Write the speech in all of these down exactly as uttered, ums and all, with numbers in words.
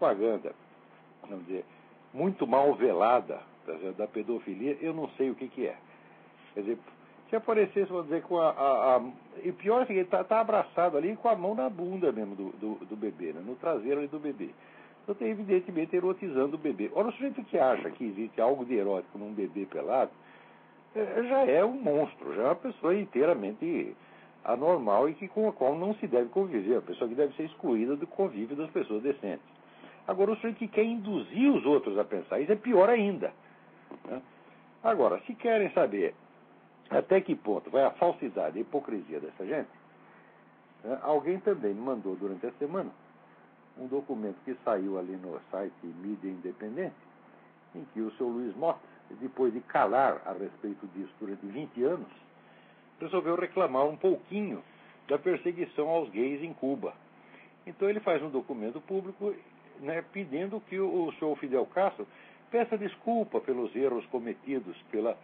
propaganda, vamos dizer, muito mal velada, tá certo, da pedofilia, eu não sei o que que é. Quer dizer, se aparecesse, vamos dizer, com a... a, a e pior é que ele está tá abraçado ali com a mão na bunda mesmo do, do, do bebê, né, no traseiro ali do bebê. Então tem evidentemente erotizando o bebê. Ora, o sujeito que acha que existe algo de erótico num bebê pelado, é, já é um monstro, já é uma pessoa inteiramente anormal e que, com a qual não se deve conviver, a pessoa que deve ser excluída do convívio das pessoas decentes. Agora, o sujeito que quer induzir os outros a pensar isso é pior ainda, né? Agora, se querem saber até que ponto vai a falsidade e a hipocrisia dessa gente, né, alguém também me mandou durante a semana um documento que saiu ali no site Mídia Independente, em que o seu Luiz Mota, depois de calar a respeito disso durante vinte anos, resolveu reclamar um pouquinho da perseguição aos gays em Cuba. Então ele faz um documento público, né, pedindo que o, o senhor Fidel Castro peça desculpa pelos erros cometidos pela,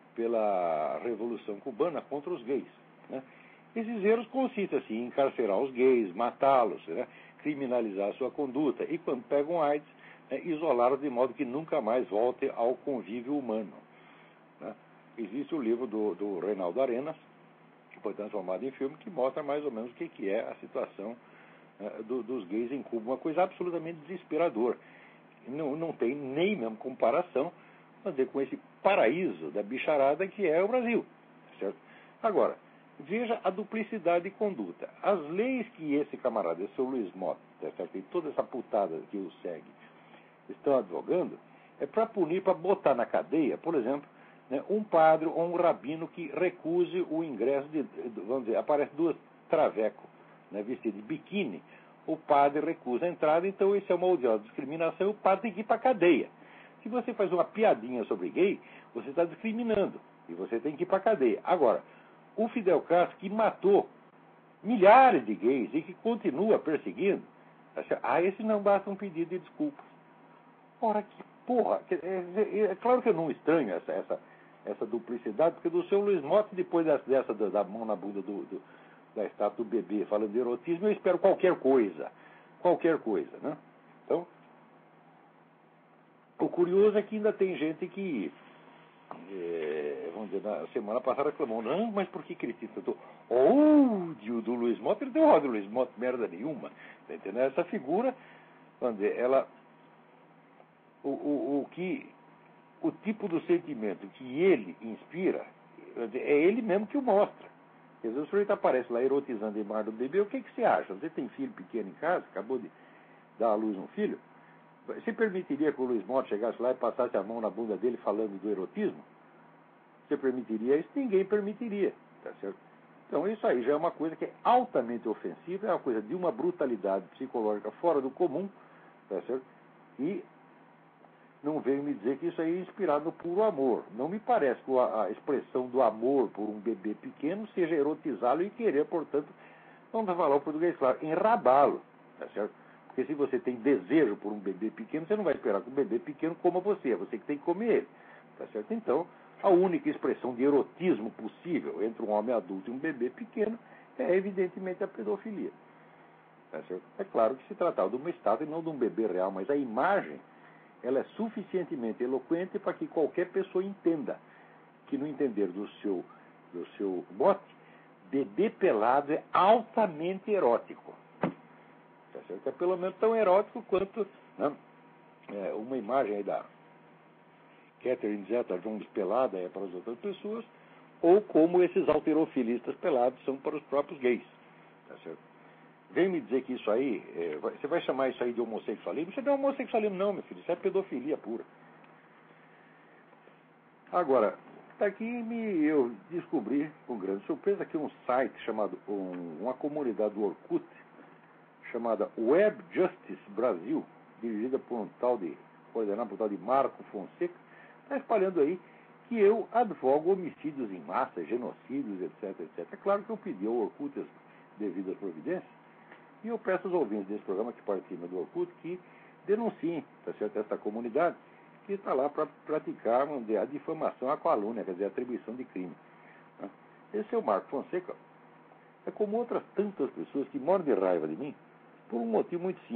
pela Revolução Cubana contra os gays, né? Esses erros consistem assim, em encarcerar os gays, matá-los, né, criminalizar a sua conduta e, quando pegam AIDS, né, isolá-los de modo que nunca mais volte ao convívio humano, né? Existe o livro do, do Reinaldo Arenas, que foi transformado em filme, que mostra mais ou menos o que, que é a situação, né, do, dos gays em Cuba. Uma coisa absolutamente desesperadora. Não, não tem nem mesmo comparação, vamos dizer, com esse paraíso da bicharada que é o Brasil, certo? Agora, veja a duplicidade de conduta. As leis que esse camarada, esse seu Luiz Mota, certo, e toda essa putada que o segue, estão advogando, é para punir, para botar na cadeia, por exemplo, né, um padre ou um rabino que recuse o ingresso de, vamos dizer, aparece duas travecos, né, vestidos de biquíni, o padre recusa a entrada, então isso é uma odiosa discriminação, o padre tem que ir para a cadeia. Se você faz uma piadinha sobre gay, você está discriminando, e você tem que ir para a cadeia. Agora, o Fidel Castro, que matou milhares de gays e que continua perseguindo, ah, esse não basta um pedido de desculpa. Ora, que porra! É, é, é claro que eu não estranho essa, essa, essa duplicidade, porque do seu Luiz Mota, depois dessa, dessa da, da mão na bunda do, do, da estátua do bebê, falando de erotismo, eu espero qualquer coisa. Qualquer coisa, né? Então, o curioso é que ainda tem gente que, é, vamos dizer, na semana passada reclamou, não, mas por que critica tanto ódio do Luiz Mota? Ele deu ódio do Luiz Mota, merda nenhuma. Tá entendendo? Essa figura, vamos dizer, ela... O, o, o, que, o tipo do sentimento que ele inspira, é ele mesmo que o mostra. Quer dizer, o sujeito aparece lá erotizando a imagem do bebê, o que, que você acha? Você tem filho pequeno em casa, acabou de dar à luz um filho? Você permitiria que o Luiz Mota chegasse lá e passasse a mão na bunda dele falando do erotismo? Você permitiria isso? Ninguém permitiria, tá certo? Então isso aí já é uma coisa que é altamente ofensiva, é uma coisa de uma brutalidade psicológica fora do comum, tá certo? E não venho me dizer que isso aí é inspirado no puro amor. Não me parece que a, a expressão do amor por um bebê pequeno seja erotizá-lo e querer, portanto, vamos falar o português claro, enrabá-lo, tá certo? Porque se você tem desejo por um bebê pequeno, você não vai esperar que o bebê pequeno coma você, é você que tem que comer ele, tá certo? Então, a única expressão de erotismo possível entre um homem adulto e um bebê pequeno é, evidentemente, a pedofilia, tá certo? É claro que se tratava de uma estátua e não de um bebê real, mas a imagem, ela é suficientemente eloquente para que qualquer pessoa entenda que, no entender do seu, do seu bote, bebê pelado é altamente erótico. Tá certo? É pelo menos tão erótico quanto, né, é, uma imagem aí da Catherine Zeta-Jones pelada é para as outras pessoas, ou como esses alterofilistas pelados são para os próprios gays. Tá certo? Vem me dizer que isso aí, é, vai, você vai chamar isso aí de homossexualismo? Isso não é homossexualismo não, meu filho, isso é pedofilia pura. Agora, daqui me, eu descobri, com grande surpresa, que um site chamado, um, uma comunidade do Orkut, chamada Web Justice Brasil, dirigida por um tal de, coordenado por um tal de Marco Fonseca, está espalhando aí que eu advogo homicídios em massa, genocídios, etc, etcétera. É claro que eu pedi ao Orkut as devidas providências, e eu peço aos ouvintes desse programa que participam do Orkut que denunciem, tá certo, essa comunidade que está lá para praticar, vamos dizer, a difamação, a calúnia, quer dizer, a atribuição de crime. Né? Esse é o Marco Fonseca. É como outras tantas pessoas que moram de raiva de mim, por um motivo muito simples.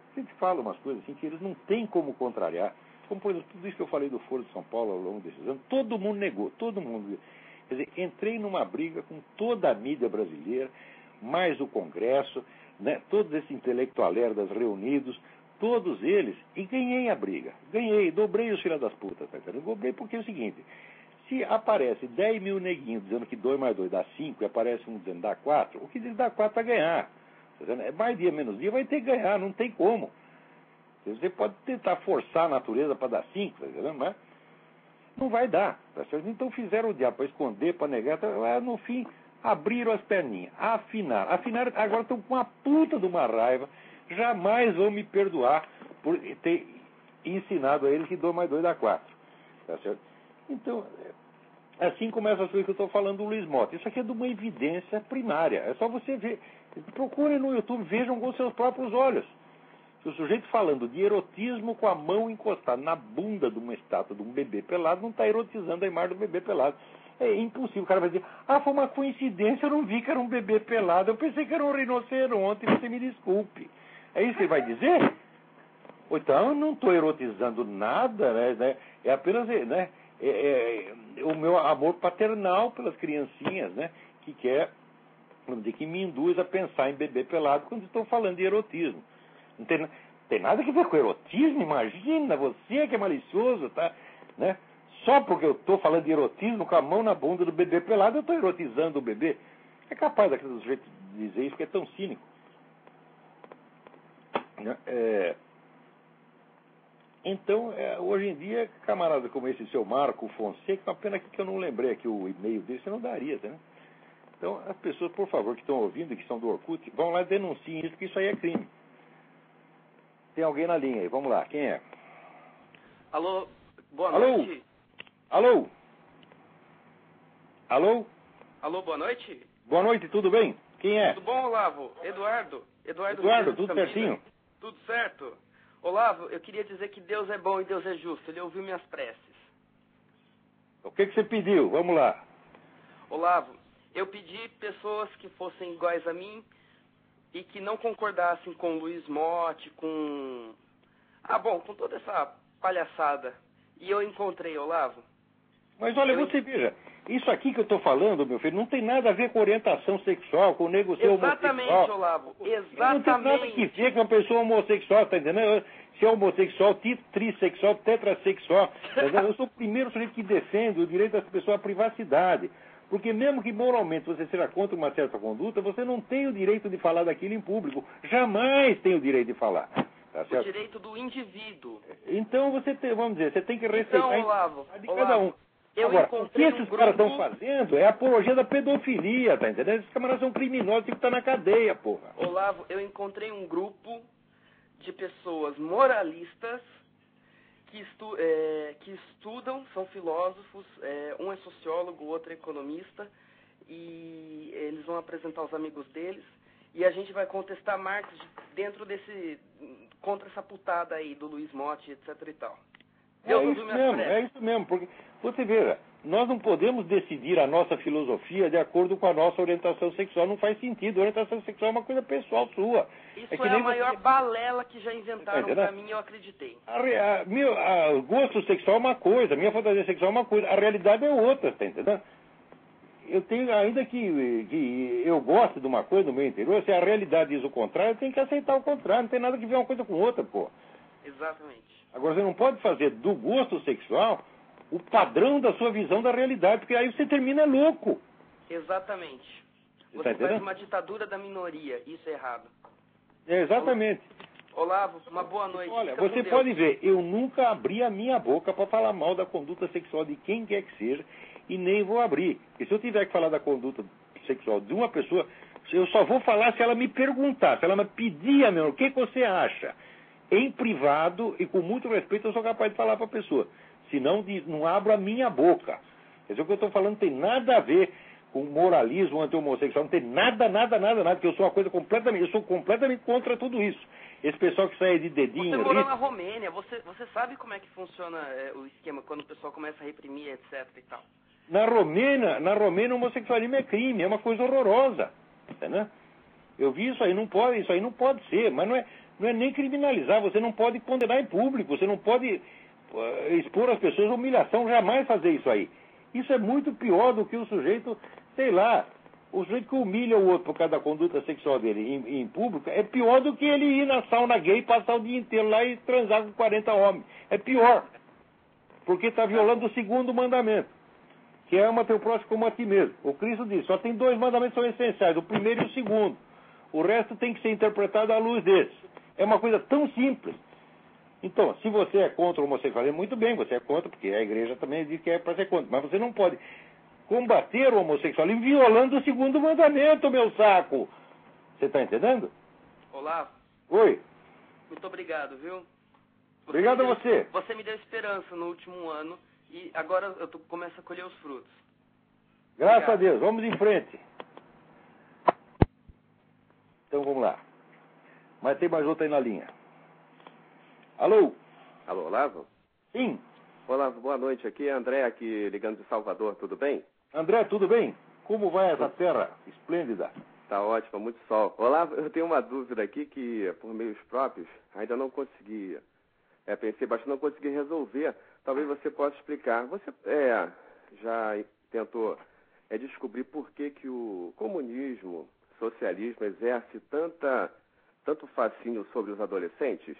a gente fala umas coisas assim que eles não têm como contrariar. Como, por exemplo, tudo isso que eu falei do Foro de São Paulo ao longo desses anos, todo mundo negou, todo mundo. Quer dizer, entrei numa briga com toda a mídia brasileira, mais o Congresso, né, todos esses intelectualerdas reunidos, todos eles, e ganhei a briga. Ganhei, dobrei os filhos das putas, tá entendendo? Dobrei porque é o seguinte, se aparece dez mil neguinhos dizendo que dois mais dois dá cinco, e aparece um dizendo dá quatro, o que diz dá quatro vai ganhar. Tá entendendo? É mais dia, menos dia, vai ter que ganhar, não tem como. Você pode tentar forçar a natureza para dar cinco, tá entendendo? Mas não vai dar, tá certo? Então fizeram o diabo para esconder, para negar, tá? No fim abriram as perninhas, afinaram, afinaram, agora estão com uma puta de uma raiva, jamais vão me perdoar por ter ensinado a eles que dois mais dois dá quatro, tá certo? Então, assim começa as coisas que eu estou falando do Luiz Mota. Isso aqui é de uma evidência primária, é só você ver, procurem no YouTube, vejam com seus próprios olhos. O sujeito falando de erotismo com a mão encostada na bunda de uma estátua de um bebê pelado não está erotizando a imagem do bebê pelado. É impossível. O cara vai dizer, ah, foi uma coincidência, eu não vi que era um bebê pelado, eu pensei que era um rinoceronte, você me desculpe. É isso que ele vai dizer? Ou então, eu não estou erotizando nada, né? É apenas, né, é, é, o meu amor paternal pelas criancinhas, né, que quer, vamos dizer, que me induz a pensar em bebê pelado quando estou falando de erotismo. Não tem, tem nada a ver com erotismo, imagina, você que é malicioso, tá? Né? Só porque eu estou falando de erotismo com a mão na bunda do bebê pelado, eu estou erotizando o bebê. É capaz daquele sujeito dizer isso, que é tão cínico. É, então, é, hoje em dia, camarada como esse seu Marco Fonseca, uma pena que eu não lembrei aqui o e-mail dele, você não daria, né? Então, as pessoas, por favor, que estão ouvindo e que são do Orkut, vão lá e denunciem isso, porque isso aí é crime. Tem alguém na linha aí, vamos lá, quem é? Alô, boa Alô? noite. Alô? Alô? Alô, boa noite. Boa noite, tudo bem? Quem é? Tudo bom, Olavo? Eduardo. Eduardo, Eduardo, Ribeiro de tudo Campinas. certinho? Tudo certo. Olavo, eu queria dizer que Deus é bom e Deus é justo. Ele ouviu minhas preces. O que, que você pediu? Vamos lá. Olavo, eu pedi pessoas que fossem iguais a mim e que não concordassem com o Luiz Motti, com... Ah, bom, com toda essa palhaçada. E eu encontrei, Olavo. Mas olha, eu... você veja, isso aqui que eu estou falando, meu filho, não tem nada a ver com orientação sexual, com nego ser Exatamente, homossexual. Olavo, exatamente. Não tem nada que ver com uma pessoa homossexual, tá entendendo? Se é homossexual, trissexual, tetrassexual. Tá entendendo? Eu sou o primeiro sujeito que defende o direito das pessoas à privacidade. Porque mesmo que moralmente você seja contra uma certa conduta, você não tem o direito de falar daquilo em público. Jamais tem o direito de falar. Tá certo? O direito do indivíduo. Então você tem, vamos dizer, você tem que respeitar então, Olavo, a de Olavo, cada um. Eu Agora, o que um esses grupo... caras estão fazendo é a apologia da pedofilia, tá entendendo? Esses camaradas são criminosos, tem que estar na cadeia, porra. Olavo, eu encontrei um grupo de pessoas moralistas que, estu, é, que estudam, são filósofos, é, um é sociólogo, o outro é economista, e eles vão apresentar os amigos deles, e a gente vai contestar Marx dentro desse, contra essa putada aí do Luiz Motti, etc e tal. É isso mesmo, é isso mesmo, porque você veja, nós não podemos decidir a nossa filosofia de acordo com a nossa orientação sexual, não faz sentido, a orientação sexual é uma coisa pessoal sua. Isso é, que é nem a maior você... balela que já inventaram tá pra mim, eu acreditei. A, a, meu, a, o gosto sexual é uma coisa, a minha fantasia sexual é uma coisa, a realidade é outra, tá entendendo? Eu tenho, ainda que, que eu goste de uma coisa no meu interior, se a realidade diz o contrário, eu tenho que aceitar o contrário, não tem nada que ver uma coisa com outra, pô. Exatamente. Agora, você não pode fazer do gosto sexual o padrão da sua visão da realidade, porque aí você termina louco. Exatamente. Você, você tá faz uma ditadura da minoria, isso é errado. É, exatamente. Olavo, uma boa noite. Olha, Fica você pode ver, eu nunca abri a minha boca para falar mal da conduta sexual de quem quer que seja, e nem vou abrir. E se eu tiver que falar da conduta sexual de uma pessoa, eu só vou falar se ela me perguntar, se ela me pedir a meu, o que, que você acha? Em privado e com muito respeito eu sou capaz de falar para a pessoa. Senão não abro a minha boca. Quer dizer, o que eu estou falando não tem nada a ver com moralismo anti-homossexual, não tem nada, nada, nada, nada, porque eu sou uma coisa completamente, eu sou completamente contra tudo isso. Esse pessoal que sai de dedinho... Você morou na Romênia, você, você sabe como é que funciona é, o esquema, quando o pessoal começa a reprimir, etc e tal? Na Romênia, na Romênia o homossexualismo é crime, é uma coisa horrorosa. Entendeu? Eu vi isso aí, não pode, isso aí não pode ser, mas não é... não é nem criminalizar, você não pode condenar em público, você não pode uh, expor as pessoas à humilhação, jamais fazer isso aí. Isso é muito pior do que o sujeito, sei lá, o sujeito que humilha o outro por causa da conduta sexual dele em, em público, é pior do que ele ir na sauna gay, passar o dia inteiro lá e transar com quarenta homens. É pior, porque está violando o segundo mandamento, que é ama teu próximo como a ti mesmo. O Cristo diz, só tem dois mandamentos que são essenciais, o primeiro e o segundo. O resto tem que ser interpretado à luz desses. É uma coisa tão simples. Então, se você é contra o homossexualismo, muito bem, você é contra, porque a igreja também diz que é para ser contra. Mas você não pode combater o homossexualismo violando o segundo mandamento, meu saco. Você está entendendo? Olá. Oi. Muito obrigado, viu? Você Obrigado deu, a você. Você me deu esperança no último ano e agora eu tô, começo a colher os frutos. Graças Obrigado. a Deus. Vamos em frente. Então vamos lá. Mas tem mais outra aí na linha. Alô? Alô, Olavo? Sim. Olavo, boa noite. Aqui é André, aqui ligando de Salvador, tudo bem? André, tudo bem? Como vai essa terra esplêndida? Tá ótimo, muito sol. Olavo, eu tenho uma dúvida aqui que, por meios próprios, ainda não consegui, é, pensei bastante, não consegui resolver. Talvez você possa explicar. Você é, já tentou é, descobrir por que, que o comunismo, socialismo, exerce tanta, tanto fascínio sobre os adolescentes?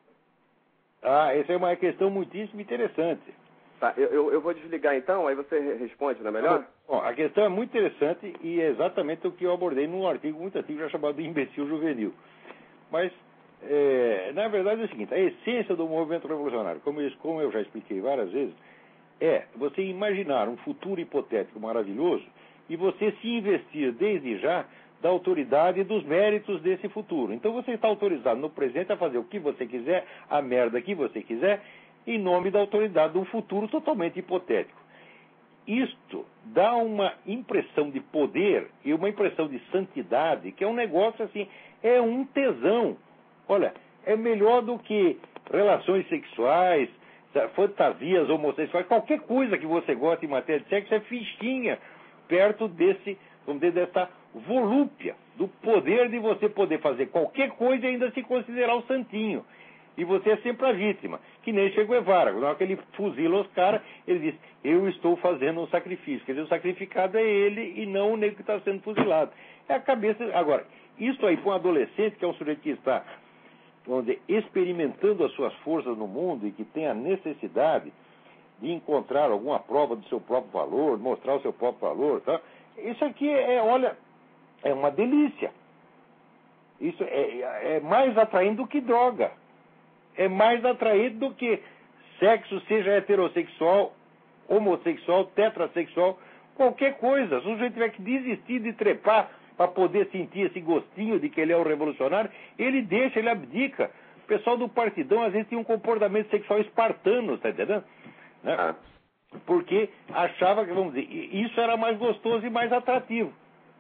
Ah, essa é uma questão muitíssimo interessante. Tá, eu, eu, eu vou desligar então, aí você responde, não é melhor? Bom, a questão é muito interessante e é exatamente o que eu abordei num artigo muito antigo já chamado Imbecil Juvenil. Mas, é, na verdade é o seguinte, a essência do movimento revolucionário, como eu, como eu já expliquei várias vezes, é você imaginar um futuro hipotético maravilhoso e você se investir desde já da autoridade e dos méritos desse futuro. Então você está autorizado no presente a fazer o que você quiser, a merda que você quiser, em nome da autoridade de um futuro totalmente hipotético. Isto dá uma impressão de poder e uma impressão de santidade, que é um negócio assim, é um tesão. Olha, é melhor do que relações sexuais, fantasias homossexuais, qualquer coisa que você goste em matéria de sexo é fichinha perto desse, vamos dizer, dessa volúpia, do poder de você poder fazer qualquer coisa e ainda se considerar o santinho. E você é sempre a vítima, que nem Che Guevara. Na hora que ele fuzila os caras, ele diz, eu estou fazendo um sacrifício. Quer dizer, o sacrificado é ele e não o negro que está sendo fuzilado. É a cabeça... Agora, isso aí para um adolescente, que é um sujeito que está, vamos dizer, experimentando as suas forças no mundo e que tem a necessidade de encontrar alguma prova do seu próprio valor, mostrar o seu próprio valor, tá? Isso aqui é, olha, é uma delícia. Isso é, é mais atraente do que droga. É mais atraente do que sexo, seja heterossexual, homossexual, tetrassexual, qualquer coisa. Se o sujeito tiver que desistir de trepar para poder sentir esse gostinho de que ele é o revolucionário, ele deixa, ele abdica. O pessoal do partidão às vezes tinha um comportamento sexual espartano, está entendendo? Né? Ah. Porque achava que, vamos dizer, isso era mais gostoso e mais atrativo.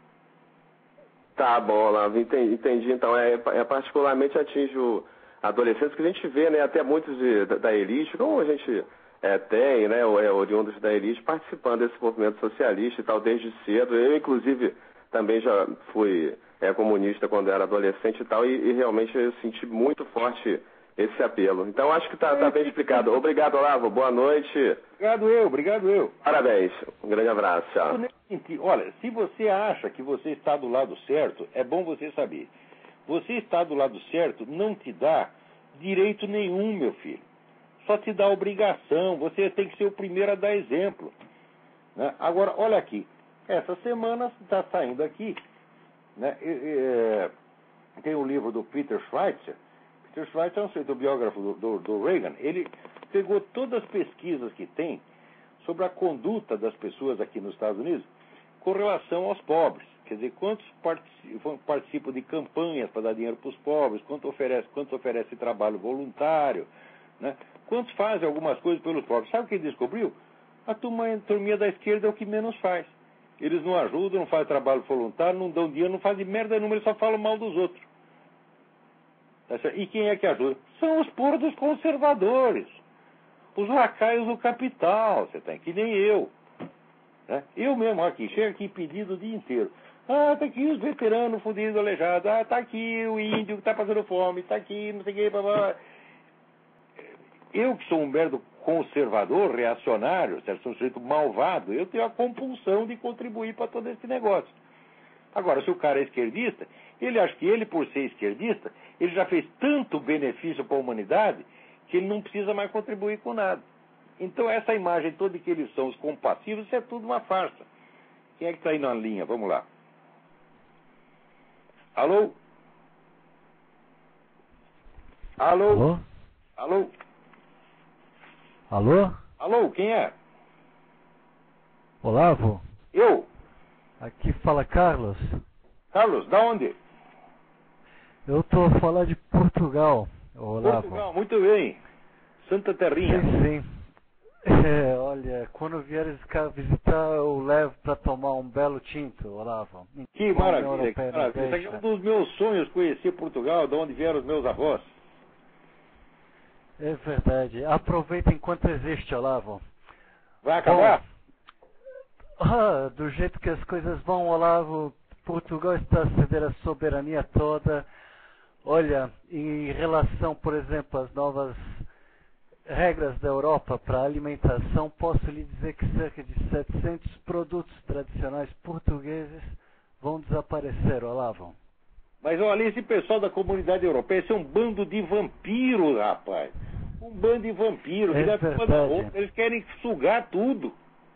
Tá bom, Olavo, entendi, entendi. Então, é, é particularmente atinge o adolescentes que a gente vê, né, até muitos de, da, da elite, como a gente é, tem, né, é, oriundos da elite, participando desse movimento socialista e tal, desde cedo. Eu, inclusive, também já fui é, comunista quando era adolescente e tal, e, e realmente eu senti muito forte esse apelo. Então, acho que está tá bem explicado. Obrigado, Olavo. Boa noite. Obrigado eu, obrigado eu. Parabéns. Um grande abraço. Tchau. Olha, se você acha que você está do lado certo, é bom você saber. Você está do lado certo não te dá direito nenhum, meu filho. Só te dá obrigação. Você tem que ser o primeiro a dar exemplo. Né? Agora, olha aqui. Essa semana está saindo aqui, né? É, é, tem o um livro do Peter Schweitzer. Peter Schweitzer é um sujeito biógrafo do, do, do Reagan. Ele pegou todas as pesquisas que tem sobre a conduta das pessoas aqui nos Estados Unidos com relação aos pobres. Quer dizer, quantos participam de campanhas para dar dinheiro para os pobres, quanto oferece, quanto oferece trabalho voluntário, né? Quantos fazem algumas coisas pelos pobres. Sabe o que ele descobriu? A turma, turminha da esquerda é o que menos faz. Eles não ajudam, não fazem trabalho voluntário, não dão dinheiro, não fazem merda nenhuma, eles só falam mal dos outros. E quem é que ajuda? São os porcos conservadores, os lacaios do capital, você tem, que nem eu. Né? Eu mesmo aqui, chego aqui pedido o dia inteiro. Ah, tá aqui os veteranos fudidos, aleijados. Ah, tá aqui o índio que tá passando fome. Tá aqui, não sei o que, blá, blá. Eu que sou um merda conservador, reacionário, certo? Sou um sujeito malvado, eu tenho a compulsão de contribuir para todo esse negócio. Agora, se o cara é esquerdista, ele acha que ele, por ser esquerdista, ele já fez tanto benefício para a humanidade que ele não precisa mais contribuir com nada. Então, essa imagem toda de que eles são os compassivos, isso é tudo uma farsa. Quem é que está aí na linha? Vamos lá. Alô? Alô? Alô? Alô? Alô? Alô, quem é? Olavo? Eu? Aqui fala Carlos. Carlos, da onde? Eu tô a falar de Portugal, Olavo. Portugal, muito bem. Santa Terrinha. Sim, sim. É, olha, quando vieres cá visitar, eu levo para tomar um belo tinto, Olavo. Que maravilha, que maravilha. Isso aqui é um dos meus sonhos, conhecer Portugal, de onde vieram os meus avós. É verdade. Aproveita enquanto existe, Olavo. Vai acabar? Bom, ah, do jeito que as coisas vão, Olavo, Portugal está a ceder a soberania toda. Olha, em relação, por exemplo, às novas regras da Europa para alimentação, posso lhe dizer que cerca de setecentos produtos tradicionais portugueses vão desaparecer, Olavo. Mas olha, esse pessoal da comunidade europeia, esse é um bando de vampiros, rapaz. Um bando de vampiros. É que verdade. Eles querem sugar tudo.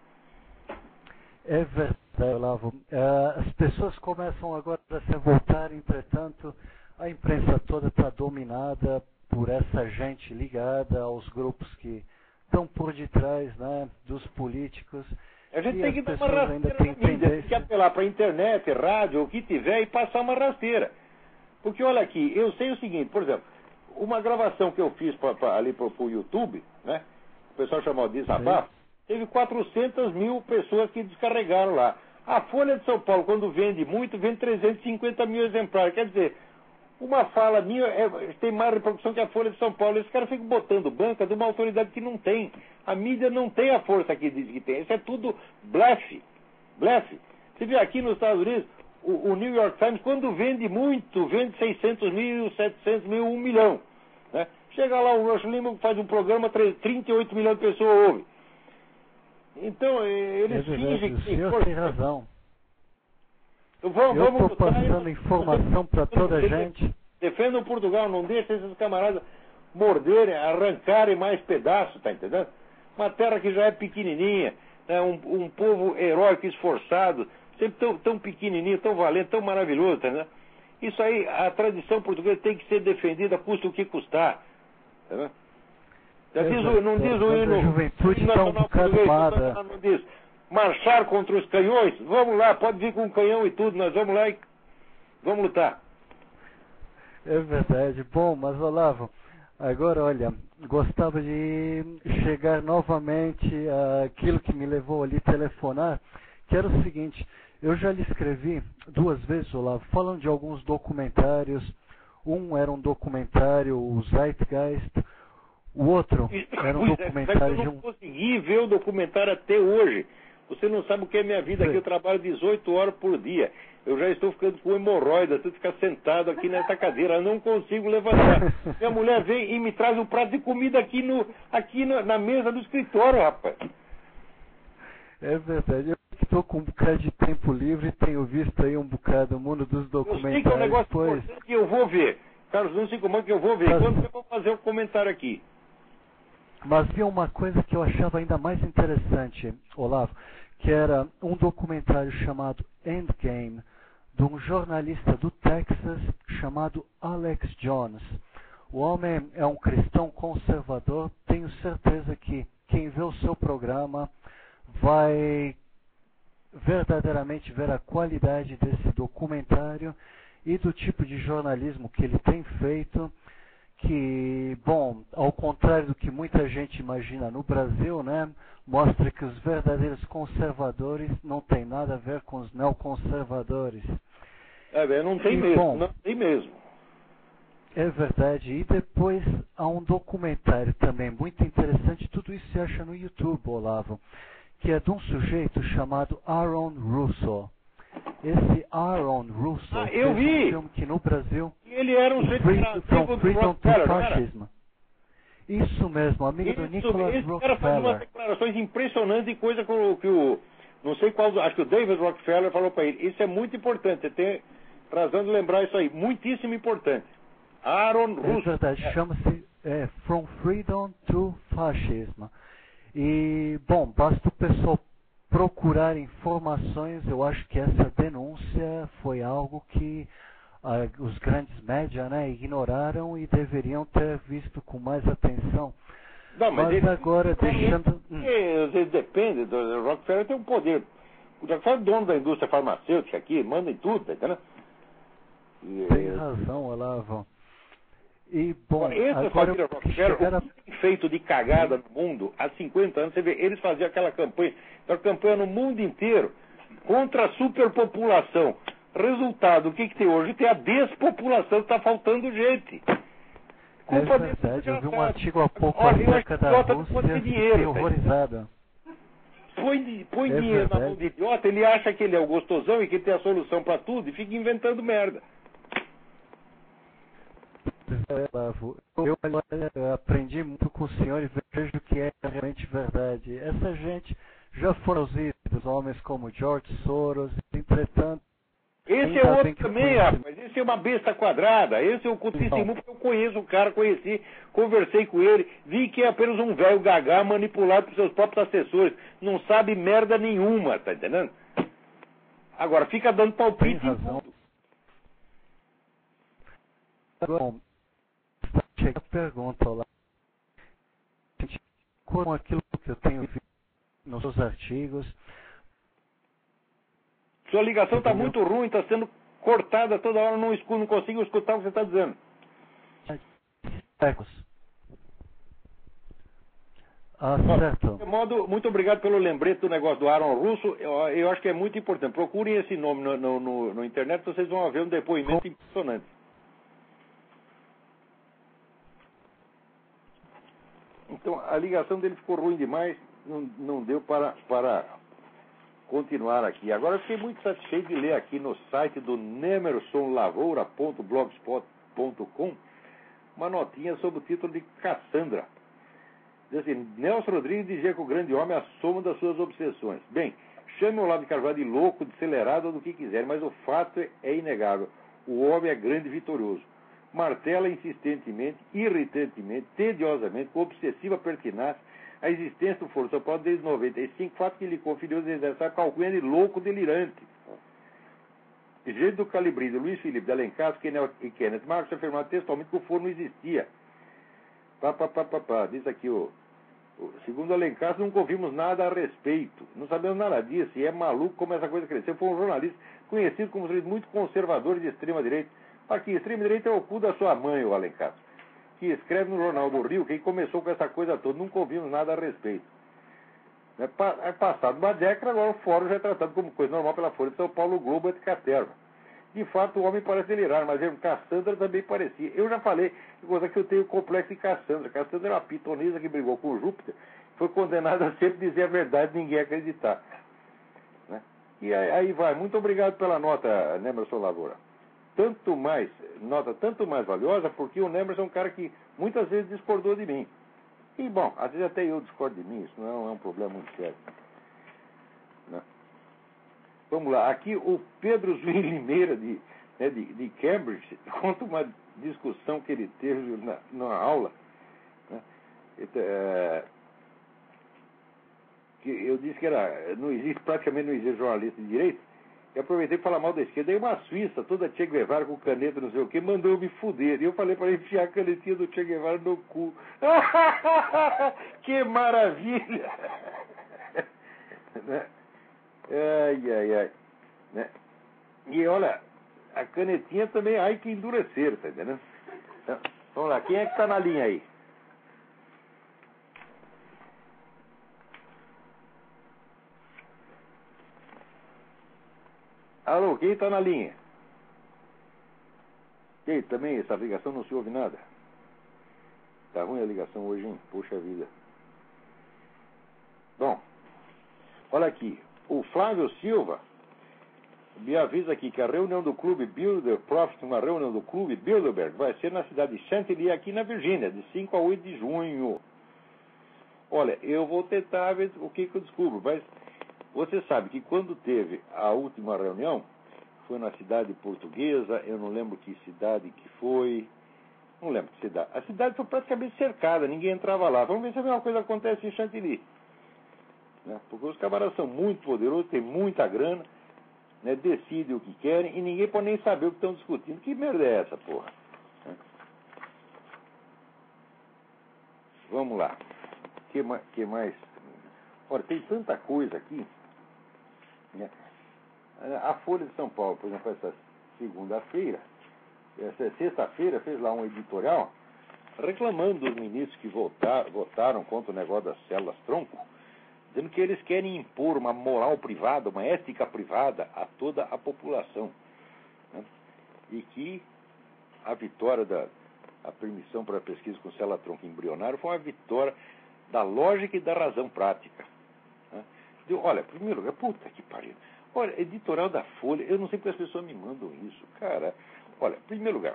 É verdade, Olavo. Uh, as pessoas começam agora a se voltar, entretanto, a imprensa toda está dominada por essa gente ligada aos grupos que estão por detrás, né, dos políticos. A gente e tem que dar uma rasteira ainda na têm mídia, tem tendência... que apelar para a internet, rádio, o que tiver e passar uma rasteira. Porque olha aqui, eu sei o seguinte, por exemplo, uma gravação que eu fiz pra, pra, ali para o YouTube, né, o pessoal chamou de desabafo, teve quatrocentas mil pessoas que descarregaram lá. A Folha de São Paulo, quando vende muito, vende trezentos e cinquenta mil exemplares. Quer dizer, uma fala minha é, tem mais repercussão que a Folha de São Paulo. Esse cara fica botando banca de uma autoridade que não tem. A mídia não tem a força que diz que tem. Isso é tudo blefe. Blefe. Você vê aqui nos Estados Unidos, o, o New York Times, quando vende muito, vende seiscentos mil, setecentos mil, um milhão. Né? Chega lá o Rush Limbaugh, faz um programa, trinta e oito milhões de pessoas ouvem. Então, eles é fingem que... O senhor tem razão. Então, vamos, eu vamos estou passando e... informação para toda a gente. Defendam Portugal, não deixem esses camaradas morderem, arrancarem mais pedaços, tá entendendo? Uma terra que já é pequenininha, né? um, um povo heróico, esforçado, sempre tão, tão pequenininho, tão valente, tão maravilhoso, tá entendendo? Isso aí, a tradição portuguesa tem que ser defendida, custa o que custar, tá entendendo? Já diz, o, não diz o hino, a juventude hino está um bocado amada. Não diz, marchar contra os canhões, vamos lá, pode vir com um canhão e tudo, nós vamos lá e vamos lutar. É verdade. Bom, mas Olavo, agora olha, gostava de chegar novamente àquilo que me levou ali a telefonar, que era o seguinte, eu já lhe escrevi duas vezes, Olavo, falando de alguns documentários. Um era um documentário, o Zeitgeist. O outro era um documentário de um... Eu não consegui ver o documentário até hoje. Você não sabe o que é minha vida aqui. Eu trabalho dezoito horas por dia. Eu já estou ficando com hemorroida. Tenho que ficar sentado aqui nessa cadeira. Eu não consigo levantar. Minha mulher vem e me traz um prato de comida aqui, no, aqui na, na mesa do escritório, rapaz. É verdade. Eu estou com um bocado de tempo livre. Tenho visto aí um bocado o mundo dos documentários. Eu sei que é um negócio pois... importante que eu vou ver. Carlos, não se incomode que eu vou ver. Mas... Quando eu vou fazer um comentário aqui? Mas havia uma coisa que eu achava ainda mais interessante, Olavo, que era um documentário chamado Endgame, de um jornalista do Texas chamado Alex Jones. O homem é um cristão conservador. Tenho certeza que quem vê o seu programa vai verdadeiramente ver a qualidade desse documentário e do tipo de jornalismo que ele tem feito, que, bom, ao contrário do que muita gente imagina no Brasil, né, mostra que os verdadeiros conservadores não têm nada a ver com os neoconservadores. É, bem, não tem e, mesmo, bom, não tem mesmo. É verdade. E depois há um documentário também muito interessante, tudo isso se acha no YouTube, Olavo, que é de um sujeito chamado Aaron Russo. esse Aaron Russo Ah, eu fez vi. um filme que no Brasil... Ele era um Free, sujeito From Freedom to Rockefeller, Fascism. Isso mesmo, amigo Isso, do Nicholas esse cara faz umas Rockefeller. declarações impressionantes e coisa que o, que o... Não sei qual... Acho que o David Rockefeller falou para ele. Isso é muito importante. Você tem razão de lembrar isso aí. Muitíssimo importante. Aaron É Russo. verdade, É. chama-se é, From Freedom to Fascism. E, bom, basta o pessoal procurar informações. Eu acho que essa denúncia foi algo que ah, os grandes média, né, ignoraram e deveriam ter visto com mais atenção. Não, mas, Mas ele, agora, deixando... Hum. Ele, ele depende, do, o Rockefeller tem um poder. O Rockefeller é dono da indústria farmacêutica aqui, manda em tudo, tá entendendo? E, Tem razão, Olavo. E, bom, essa agora família eu quis Rockefeller, chegar a... o que tem feito de cagada no mundo há cinquenta anos, você vê, eles faziam aquela campanha, aquela campanha no mundo inteiro contra a superpopulação. Resultado, o que, que tem hoje? Tem a despopulação, está faltando gente. É verdade, eu vi um artigo há pouco acerca da Rússia e fiquei horrorizado. Põe, põe É dinheiro verdade. na mão de idiota, ele acha que ele é o gostosão e que tem a solução para tudo e fica inventando merda. Olavo, eu, eu aprendi muito com o senhor e vejo que é realmente verdade. Essa gente já foram os ídolos, homens como George Soros, entretanto... Esse é outro também, rapaz. Esse é uma besta quadrada. Esse eu testemunho porque eu conheço o cara, conheci, conversei com ele, vi que é apenas um velho gagá manipulado por seus próprios assessores. Não sabe merda nenhuma, tá entendendo? Agora, fica dando palpite. Tem razão. Bom, chega a pergunta lá. Com aquilo que eu tenho visto nos seus artigos... Sua ligação está muito ruim, está sendo cortada toda hora, não, escuto, não consigo escutar o que você está dizendo. Ah, certo. De modo, muito obrigado pelo lembrete do negócio do Aaron Russo. Eu, eu acho que é muito importante. Procurem esse nome no, no, no, no internet, vocês vão ver um depoimento impressionante. Então, a ligação dele ficou ruim demais, não, não deu para... para continuar aqui. Agora eu fiquei muito satisfeito de ler aqui no site do nemerson lavoura ponto blogspot ponto com uma notinha sobre o título de Cassandra. Diz assim, Nelson Rodrigues dizia que o grande homem é a soma das suas obsessões. Bem, chame o Olavo de Carvalho de louco, de acelerado ou do que quiser, mas o fato é inegável. O homem é grande e vitorioso. Martela insistentemente, irritantemente, tediosamente, com obsessiva pertinácia, a existência do Foro São Paulo desde noventa e cinco, fato que lhe conferiu essa calcunha de louco delirante. Jeito do Calibrido, Luiz Felipe de Alencar e Kenneth Marcos afirmaram textualmente que o Foro não existia. Pá, pá, pá, pá, pá. Diz aqui, o, o, segundo Alencar, nunca ouvimos nada a respeito. Não sabemos nada disso, e é maluco como essa coisa cresceu. Foi um jornalista conhecido como muito conservador de extrema-direita. Aqui, extrema-direita é o cu da sua mãe, o Alencar, que escreve no Jornal do Rio, que começou com essa coisa toda, nunca ouvimos nada a respeito. É, pa, é passado uma década, agora o fórum já é tratado como coisa normal pela Folha de São Paulo, Globo e Caterva. De fato, o homem parece delirar, mas mesmo Cassandra também parecia. Eu já falei coisa que eu tenho complexo de Cassandra. Cassandra era uma pitonisa que brigou com Júpiter, foi condenada a sempre dizer a verdade e ninguém acreditar. Né? E aí, aí vai. Muito obrigado pela nota, Nemerson Lavoura. Tanto mais, nota tanto mais valiosa, porque o Nemerson é um cara que muitas vezes discordou de mim. E, bom, às vezes até eu discordo de mim, isso não é um problema muito sério. Né? Vamos lá, aqui o Pedro Zuim Limeira, de, né, de, de Cambridge, conta uma discussão que ele teve na, na aula. Né? É, que eu disse que era, não existe, praticamente não existe jornalista de direito. Eu aproveitei para falar mal da esquerda. Aí uma suíça, toda Che Guevara com caneta, não sei o que, mandou eu me fuder. E eu falei para ele enfiar a canetinha do Che Guevara no cu. Que maravilha! Né? Ai, ai, ai. Né? E olha, a canetinha também, ai que endurecer, tá entendendo? Então, vamos lá, quem é que tá na linha aí? Alô, quem está na linha? Ei, também essa ligação não se ouve nada. Tá ruim a ligação hoje, hein? Puxa vida. Bom, olha aqui. O Flávio Silva me avisa aqui que a reunião do clube Bilder Profit, uma reunião do clube Bilderberg, vai ser na cidade de Chantilly, aqui na Virgínia, de cinco a oito de junho. Olha, eu vou tentar ver o que, que eu descubro, mas você sabe que quando teve a última reunião, foi na cidade portuguesa, eu não lembro que cidade que foi, não lembro que cidade. A cidade foi praticamente cercada, ninguém entrava lá. Vamos ver se a mesma coisa acontece em Chantilly. Né? Porque os camaradas são muito poderosos, têm muita grana, né? Decidem o que querem e ninguém pode nem saber o que estão discutindo. Que merda é essa, porra? Né? Vamos lá. O que, que mais? Olha, tem tanta coisa aqui. Né? A Folha de São Paulo, por exemplo, essa segunda-feira, essa sexta-feira, fez lá um editorial reclamando dos ministros que votar, votaram contra o negócio das células tronco, dizendo que eles querem impor uma moral privada, uma ética privada a toda a população. Né? E que a vitória da a permissão para a pesquisa com célula tronco embrionária foi uma vitória da lógica e da razão prática. Né? Deu, olha, primeiro lugar, puta que pariu. Olha, editorial da Folha, eu não sei porque as pessoas me mandam isso. Cara, olha, em primeiro lugar,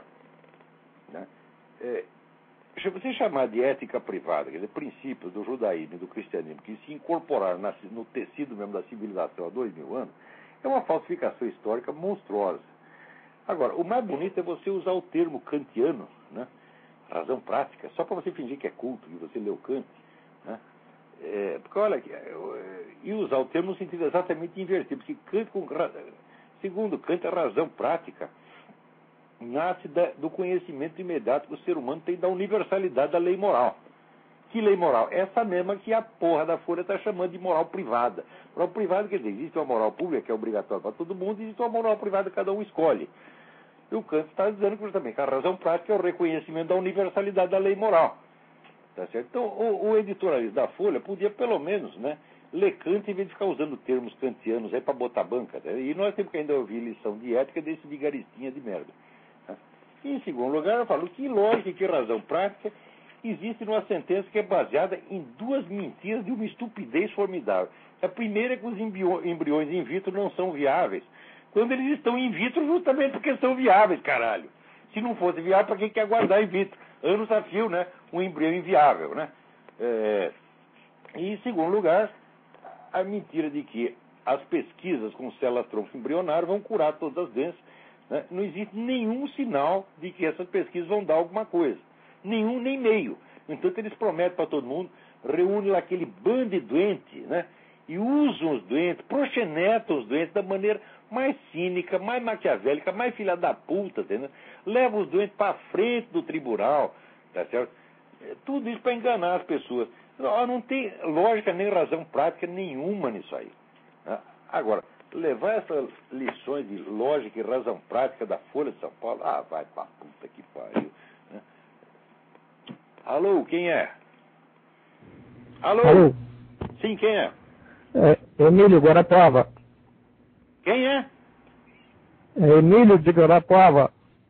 né, é, você chamar de ética privada, quer dizer, princípios do judaísmo e do cristianismo que se incorporaram na, no tecido mesmo da civilização há dois mil anos, é uma falsificação histórica monstruosa. Agora, o mais bonito é você usar o termo kantiano, né, razão prática, só para você fingir que é culto, que você leu Kant, né? É, porque, olha, e usar o termo no sentido exatamente invertido, porque Kant, com, segundo Kant, a razão prática nasce da, do conhecimento imediato que o ser humano tem da universalidade da lei moral. Que lei moral? Essa mesma que a porra da Folha está chamando de moral privada. Moral privada quer dizer, existe uma moral pública que é obrigatória para todo mundo, e existe uma moral privada que cada um escolhe. E o Kant está dizendo que também que a razão prática é o reconhecimento da universalidade da lei moral. Tá certo? Então, o, o editorialista da Folha podia, pelo menos, né, ler Kant em vez de ficar usando termos kantianos aí para botar banca. Né? E nós temos que ainda ouvir lição de ética desse vigaristinha de merda. Tá? E, em segundo lugar, eu falo que lógica e que razão prática existe numa sentença que é baseada em duas mentiras de uma estupidez formidável. A primeira é que os embriões in vitro não são viáveis, quando eles estão in vitro justamente porque são viáveis, caralho. Se não fosse viável, para que quer guardar in vitro? Anos a fio, né? Um embrião inviável, né? É... E, em segundo lugar, a mentira de que as pesquisas com células tronco embrionárias vão curar todas as doenças. Né? Não existe nenhum sinal de que essas pesquisas vão dar alguma coisa. Nenhum, nem meio. No entanto, eles prometem para todo mundo, reúnem lá aquele bando de doentes, né? E usam os doentes, proxenetam os doentes da maneira mais cínica, mais maquiavélica, mais filha da puta, entendeu? Leva os doentes para frente do tribunal, tá certo? É, tudo isso para enganar as pessoas. Não, não tem lógica nem razão prática nenhuma nisso aí. Né? Agora, levar essas lições de lógica e razão prática da Folha de São Paulo, ah, vai pra puta que pariu. Né? Alô, quem é? Alô? Alô? Sim, quem é? É, Emílio Guarapuava. Quem é? É Emílio de Guarapuava.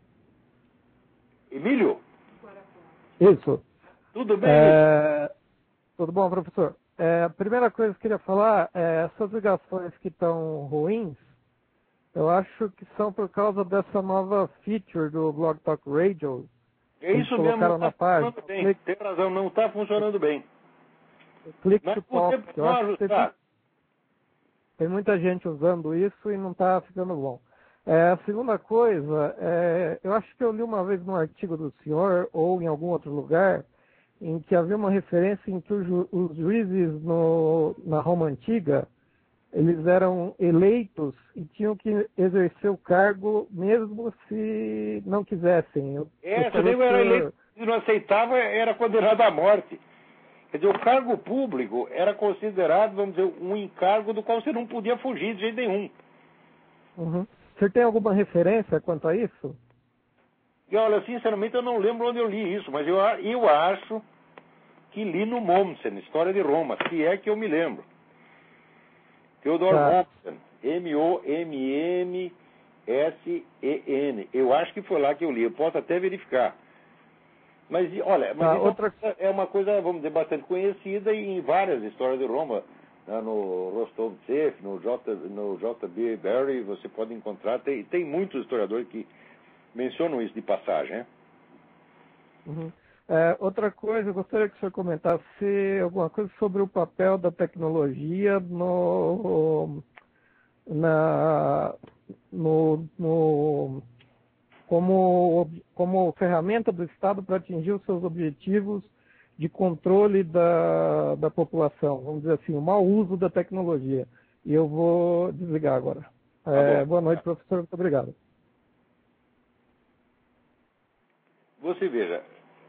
Emílio? Isso. Tudo bem? É, tudo bom, professor? É, a primeira coisa que eu queria falar é essas ligações que estão ruins, eu acho que são por causa dessa nova feature do Blog Talk Radio. É isso mesmo, não na está página. funcionando bem. Clique, Tem razão, não está funcionando bem. clique Mas to por talk. que Eu não acho que tem, ajustar? tem muita gente usando isso e não está ficando bom. É, a segunda coisa, é, eu acho que eu li uma vez num artigo do senhor, ou em algum outro lugar, em que havia uma referência em que os, ju os juízes no, na Roma Antiga, eles eram eleitos e tinham que exercer o cargo mesmo se não quisessem. Eu, É, eu se nego era senhor... eleito, se não aceitava, era condenado à morte. Quer dizer, o cargo público era considerado, vamos dizer, um encargo do qual você não podia fugir de jeito nenhum. Uhum. O senhor tem alguma referência quanto a isso? E olha, sinceramente eu não lembro onde eu li isso, mas eu, eu acho que li no Mommsen, História de Roma, se é que eu me lembro. Theodor Tá. Mommsen, M O M M S E N. Eu acho que foi lá que eu li, eu posso até verificar. Mas, olha, mas Tá, isso outra... é uma coisa, vamos dizer, bastante conhecida e em várias histórias de Roma né, no Rostov Tsef, no, J, no J B Berry, você pode encontrar, tem, tem muitos historiadores que mencionam isso de passagem, né? Uhum. É, outra coisa, eu gostaria que o senhor comentasse alguma coisa sobre o papel da tecnologia no, na, no, no, como, como ferramenta do Estado para atingir os seus objetivos de controle da, da população, vamos dizer assim, o mau uso da tecnologia. E eu vou desligar agora. É, boa noite, professor, muito obrigado. Você veja,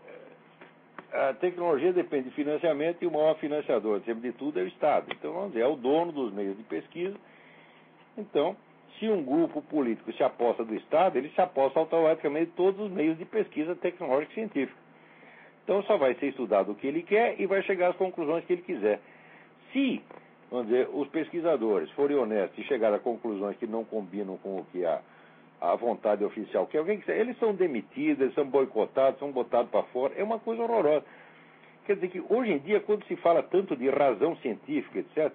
a tecnologia depende de financiamento e o maior financiador, sempre de tudo, é o Estado. Então, vamos dizer, é o dono dos meios de pesquisa. Então, se um grupo político se aposta do Estado, ele se aposta automaticamente de todos os meios de pesquisa tecnológica e científica. Então, só vai ser estudado o que ele quer e vai chegar às conclusões que ele quiser. Se, vamos dizer, os pesquisadores forem honestos e chegarem a conclusões que não combinam com o que a a vontade oficial, que alguém quiser, eles são demitidos, eles são boicotados, são botados para fora, é uma coisa horrorosa. Quer dizer que hoje em dia, quando se fala tanto de razão científica, etcétera,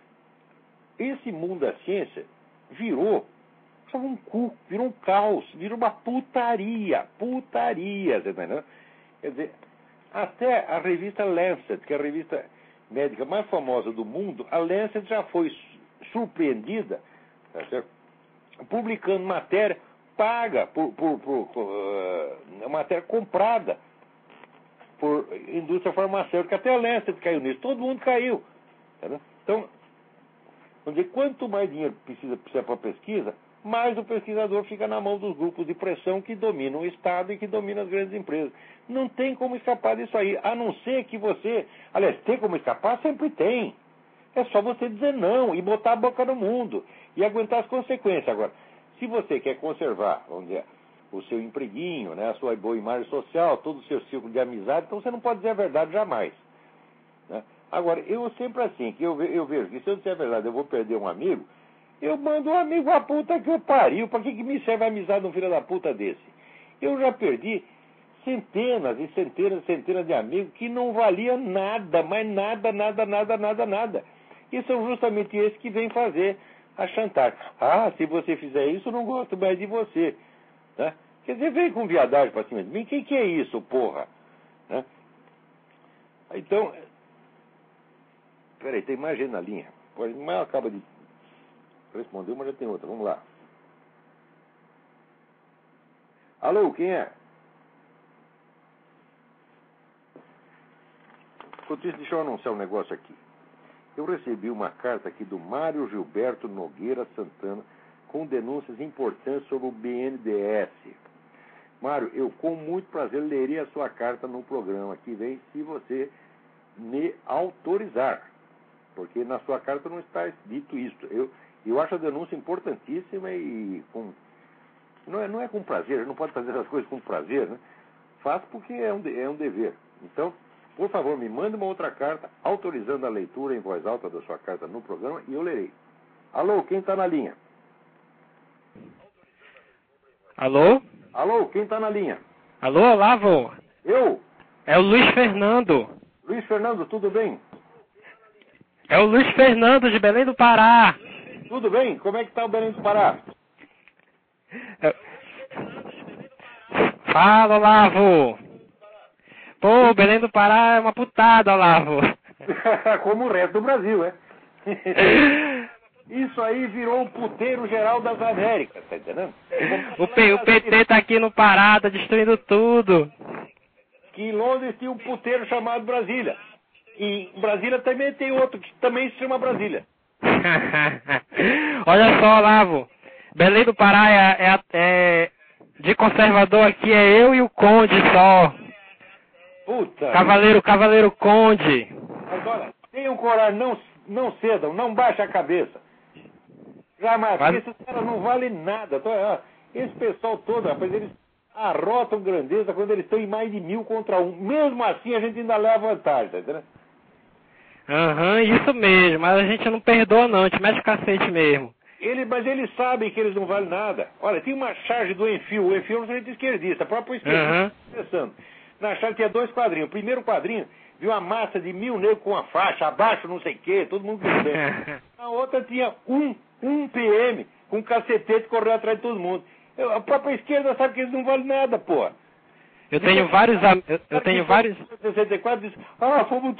esse mundo da ciência virou um cu, virou um caos, virou uma putaria, putaria, você tá entendendo? Quer dizer, até a revista Lancet, que é a revista médica mais famosa do mundo, a Lancet já foi surpreendida, tá certo? Publicando matéria paga, por, por, por, por uh, matéria comprada por indústria farmacêutica. Até a Lancet caiu nisso, todo mundo caiu. Tá? Então, vamos dizer, quanto mais dinheiro precisa, precisa para pesquisa, mais o pesquisador fica na mão dos grupos de pressão que dominam o Estado e que dominam as grandes empresas. Não tem como escapar disso aí, a não ser que você... Aliás, tem como escapar? Sempre tem. É só você dizer não e botar a boca no mundo e aguentar as consequências. Agora, se você quer conservar, vamos dizer, o seu empreguinho, né, a sua boa imagem social, todo o seu círculo de amizade, então você não pode dizer a verdade jamais. Né? Agora, eu sempre assim, que eu, eu vejo que se eu disser a verdade eu vou perder um amigo, eu mando um amigo a puta que eu pariu. Para que, que me serve a amizade de um filho da puta desse? Eu já perdi centenas e centenas e centenas de amigos que não valia nada, mas nada, nada, nada, nada, nada. E são justamente esses que vêm fazer a chantagem. Ah, se você fizer isso, eu não gosto mais de você. Né? Quer dizer, vem com viadagem para cima de mim. Quem que é isso, porra? Né? Então, peraí, tem mais gente na linha. Mas acaba de responder, mas já tem outra. Vamos lá. Alô, quem é? Enquanto isso, deixa eu anunciar um negócio aqui. Eu recebi uma carta aqui do Mário Gilberto Nogueira Santana com denúncias importantes sobre o B N D E S. Mário, eu com muito prazer lerei a sua carta no programa que vem, se você me autorizar. Porque na sua carta não está dito isso. Eu, eu acho a denúncia importantíssima e com, não, é, não é com prazer, não pode fazer essas coisas com prazer, né? Faço porque é um, é um dever. Então, por favor, me mande uma outra carta autorizando a leitura em voz alta da sua carta no programa e eu lerei. Alô, quem está na linha? Alô? Alô, quem está na linha? Alô, Olavo? Eu? É o Luiz Fernando. Luiz Fernando, tudo bem? É o Luiz Fernando de Belém do Pará. Tudo bem? Como é que está o Belém do Pará? É... Fala, Olavo. Pô, Belém do Pará é uma putada, Olavo. Como o resto do Brasil, é? Isso aí virou o puteiro geral das Américas, tá entendendo? O, P, o P T tá aqui no Pará, tá destruindo tudo. Que em Londres tinha um puteiro chamado Brasília. E em Brasília também tem outro que também se chama Brasília. Olha só, Olavo. Belém do Pará é, é, é... De conservador aqui é eu e o Conde só. Puta. Cavaleiro, Cavaleiro Conde. Agora, tenham coragem, não, não cedam, não baixe a cabeça. Jamais, vale. porque esses caras não valem nada. Esse pessoal todo, rapaz, eles arrotam grandeza quando eles estão em mais de mil contra um. Mesmo assim, a gente ainda leva vantagem, tá entendendo? Aham, uhum, isso mesmo. Mas a gente não perdoa, não. A gente mete o cacete mesmo. Ele, mas eles sabem que eles não valem nada. Olha, tem uma charge do Enfio. O Enfio é um sujeito esquerdista, próprio esquerdista. Uhum. Na charge tinha dois quadrinhos. O primeiro quadrinho viu uma massa de mil negros com uma faixa, abaixo não sei o quê, todo mundo gritando. A outra tinha um, um P M com um cacetete correndo atrás de todo mundo. Eu, a própria esquerda sabe que eles não valem nada, porra. Eu tenho vários... am- Eu, eu tenho vários... sessenta e quatro diz, ah, fomos